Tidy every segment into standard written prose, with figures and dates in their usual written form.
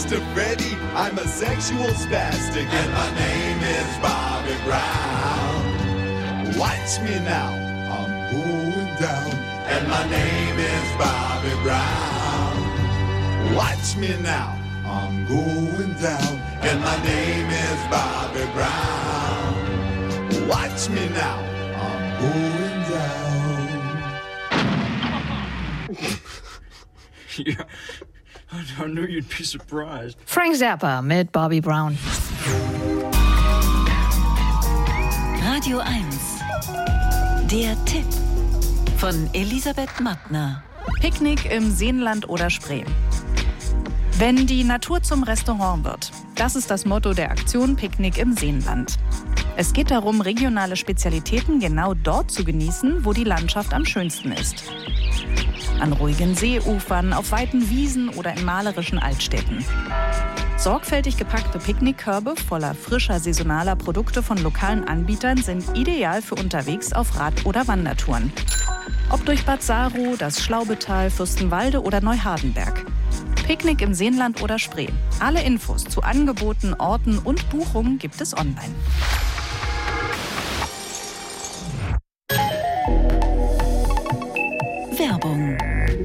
Mr. Freddy, I'm a sexual spastic, and my name is Bobby Brown. Watch me now, I'm going down, and my name is Bobby Brown. Watch me now, I'm going down, and my name is Bobby Brown. Watch me now, I'm going down. Yeah, I knew you'd be surprised. Frank Zappa mit Bobby Brown. Radio 1. Der Tipp von Elisabeth Mattner. Picknick im Seenland oder Spree. Wenn die Natur zum Restaurant wird. Das ist das Motto der Aktion Picknick im Seenland. Es geht darum, regionale Spezialitäten genau dort zu genießen, wo die Landschaft am schönsten ist. An ruhigen Seeufern, auf weiten Wiesen oder in malerischen Altstädten. Sorgfältig gepackte Picknickkörbe voller frischer saisonaler Produkte von lokalen Anbietern sind ideal für unterwegs auf Rad- oder Wandertouren. Ob durch Bad Saro, das Schlaubetal, Fürstenwalde oder Neuhardenberg. Picknick im Seenland oder Spree. Alle Infos zu Angeboten, Orten und Buchungen gibt es online. Werbung.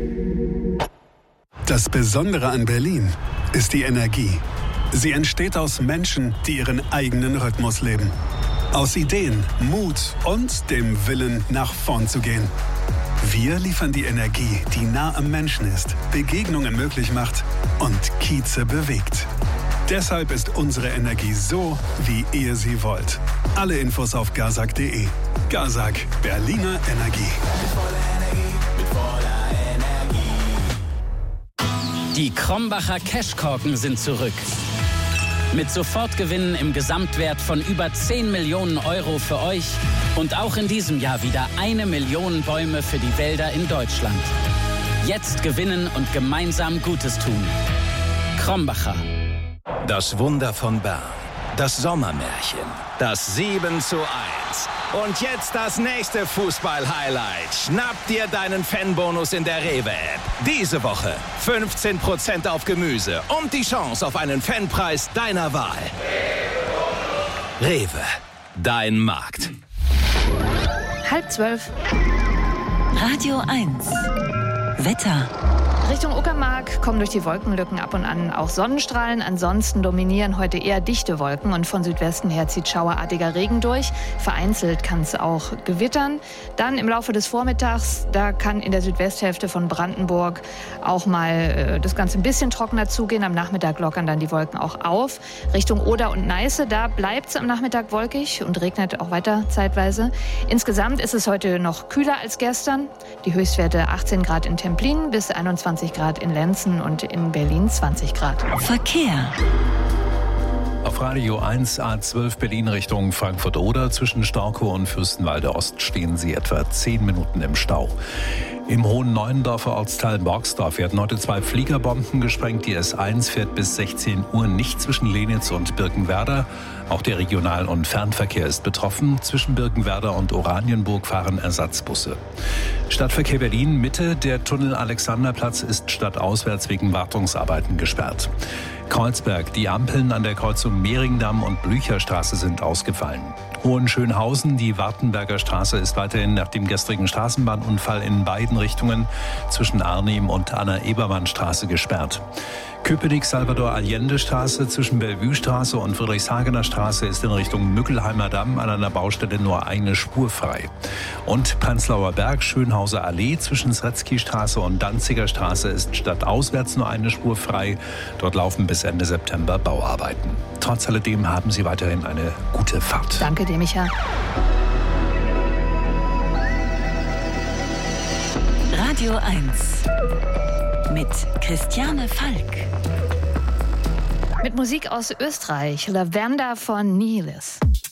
Das Besondere an Berlin ist die Energie. Sie entsteht aus Menschen, die ihren eigenen Rhythmus leben. Aus Ideen, Mut und dem Willen, nach vorn zu gehen. Wir liefern die Energie, die nah am Menschen ist, Begegnungen möglich macht und Kieze bewegt. Deshalb ist unsere Energie so, wie ihr sie wollt. Alle Infos auf gazak.de. Gazak, Berliner Energie. Die Krombacher Cashkorken sind zurück. Mit Sofortgewinnen im Gesamtwert von über 10 Millionen Euro für euch und auch in diesem Jahr wieder 1 Million Bäume für die Wälder in Deutschland. Jetzt gewinnen und gemeinsam Gutes tun. Krombacher. Das Wunder von Bern. Das Sommermärchen. Das 7:1. Und jetzt das nächste Fußball-Highlight. Schnapp dir deinen Fanbonus in der Rewe-App. Diese Woche 15% auf Gemüse und die Chance auf einen Fanpreis deiner Wahl. Rewe, dein Markt. 11:30. Radio 1. Wetter. Richtung Uckermark kommen durch die Wolkenlücken ab und an auch Sonnenstrahlen. Ansonsten dominieren heute eher dichte Wolken und von Südwesten her zieht schauerartiger Regen durch. Vereinzelt kann es auch gewittern. Dann im Laufe des Vormittags, da kann in der Südwesthälfte von Brandenburg auch mal das Ganze ein bisschen trockener zugehen. Am Nachmittag lockern dann die Wolken auch auf. Richtung Oder und Neiße, da bleibt es am Nachmittag wolkig und regnet auch weiter zeitweise. Insgesamt ist es heute noch kühler als gestern. Die Höchstwerte 18 Grad in Templin bis 21 Grad in Lenzen und in Berlin 20 Grad. Verkehr. Auf Radio 1 A12 Berlin Richtung Frankfurt-Oder zwischen Storkow und Fürstenwalde Ost stehen Sie etwa 10 Minuten im Stau. Im Hohen Neuendorfer Ortsteil Borgsdorf werden heute 2 Fliegerbomben gesprengt. Die S1 fährt bis 16 Uhr nicht zwischen Lenitz und Birkenwerder. Auch der Regional- und Fernverkehr ist betroffen. Zwischen Birkenwerder und Oranienburg fahren Ersatzbusse. Stadtverkehr Berlin Mitte. Der Tunnel Alexanderplatz ist stadtauswärts wegen Wartungsarbeiten gesperrt. Kreuzberg. Die Ampeln an der Kreuzung Mehringdamm und Blücherstraße sind ausgefallen. Hohenschönhausen. Die Wartenberger Straße ist weiterhin nach dem gestrigen Straßenbahnunfall in beiden Richtungen zwischen Arnim und Anna-Ebermann-Straße gesperrt. Köpenick-Salvador-Allende-Straße zwischen Bellevue-Straße und Friedrichshagener Straße ist in Richtung Mückelheimer Damm an einer Baustelle nur eine Spur frei. Und Prenzlauer Berg, Schönhauser Allee zwischen Sretzky-Straße und Danziger Straße ist stadtauswärts nur eine Spur frei. Dort laufen bis Ende September Bauarbeiten. Trotz alledem haben Sie weiterhin eine gute Fahrt. Danke dir, Micha. Radio 1 mit Christiane Falk. Mit Musik aus Österreich, Lavender von Nihilis.